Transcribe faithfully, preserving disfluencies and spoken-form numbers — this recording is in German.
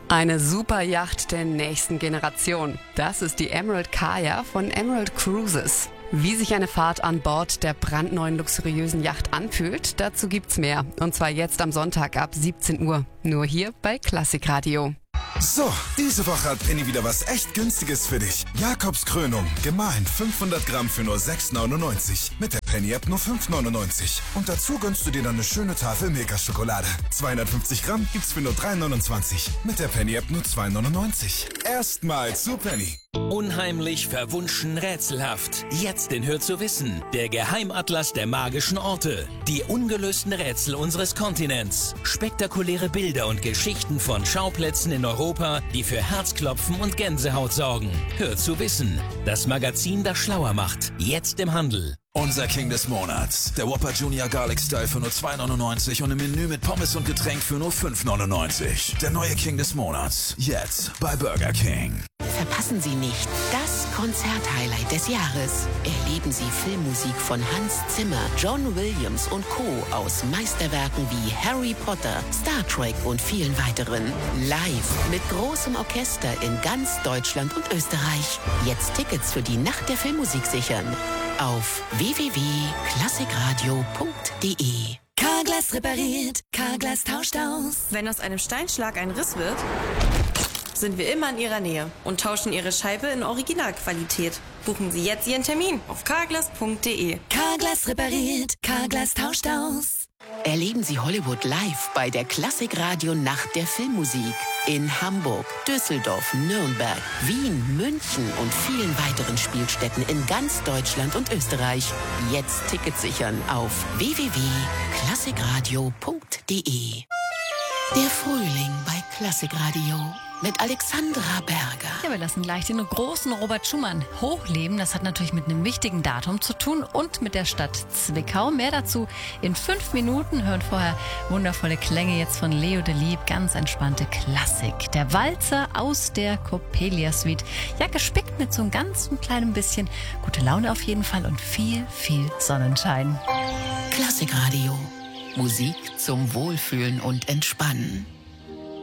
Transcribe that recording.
Eine Superyacht der nächsten Generation. Das ist die Emerald Kaya von Emerald Cruises. Wie sich eine Fahrt an Bord der brandneuen luxuriösen Yacht anfühlt, dazu gibt's mehr. Und zwar jetzt am Sonntag ab siebzehn Uhr. Nur hier bei Klassikradio. So, diese Woche hat Penny wieder was echt Günstiges für dich. Jakobs Krönung, gemahlen fünfhundert Gramm für nur sechs neunundneunzig. Mit der Penny-App nur fünf neunundneunzig. Und dazu gönnst du dir dann eine schöne Tafel Milka-Schokolade. zweihundertfünfzig Gramm gibt's für nur drei neunundzwanzig. Mit der Penny-App nur zwei neunundneunzig. Erstmal zu Penny. Unheimlich, verwunschen, rätselhaft. Jetzt in Hör zu wissen. Der Geheimatlas der magischen Orte. Die ungelösten Rätsel unseres Kontinents. Spektakuläre Bilder und Geschichten von Schauplätzen in Europa, die für Herzklopfen und Gänsehaut sorgen. Hör zu wissen. Das Magazin, das schlauer macht. Jetzt im Handel. Unser King des Monats. Der Whopper Junior Garlic Style für nur zwei neunundneunzig und im Menü mit Pommes und Getränk für nur fünf neunundneunzig. Der neue King des Monats. Jetzt bei Burger King. Verpassen Sie nicht das Konzerthighlight des Jahres. Erleben Sie Filmmusik von Hans Zimmer, John Williams und Co. aus Meisterwerken wie Harry Potter, Star Trek und vielen weiteren. Live mit großem Orchester in ganz Deutschland und Österreich. Jetzt Tickets für die Nacht der Filmmusik sichern. Auf w w w punkt klassikradio punkt de. Carglass repariert, Carglass tauscht aus. Wenn aus einem Steinschlag ein Riss wird, sind wir immer in Ihrer Nähe und tauschen Ihre Scheibe in Originalqualität. Buchen Sie jetzt Ihren Termin auf carglass punkt de. Carglass repariert, Carglass tauscht aus. Erleben Sie Hollywood live bei der Klassikradio Nacht der Filmmusik. In Hamburg, Düsseldorf, Nürnberg, Wien, München und vielen weiteren Spielstätten in ganz Deutschland und Österreich. Jetzt Tickets sichern auf w w w punkt klassikradio punkt de. Der Frühling bei Klassikradio mit Alexandra Berger. Ja, wir lassen gleich den großen Robert Schumann hochleben. Das hat natürlich mit einem wichtigen Datum zu tun und mit der Stadt Zwickau. Mehr dazu in fünf Minuten. Hören vorher wundervolle Klänge jetzt von Leo Delibes. Ganz entspannte Klassik. Der Walzer aus der Coppelia Suite. Ja, gespickt mit so einem ganz kleinen bisschen gute Laune auf jeden Fall und viel, viel Sonnenschein. Klassikradio. Musik zum Wohlfühlen und Entspannen.